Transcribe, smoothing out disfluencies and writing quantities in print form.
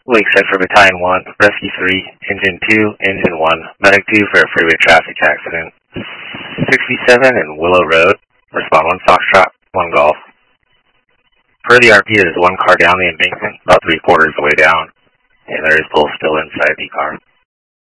Wake set for Battalion 1, Rescue 3, Engine 2, Engine 1, Medic 2 for a freeway traffic accident. 67 and Willow Road, respond 1 Foxtrot, 1 Golf. Per the RP, there's 1 car down the embankment, about 3/4 of the way down, and there is both still inside the car.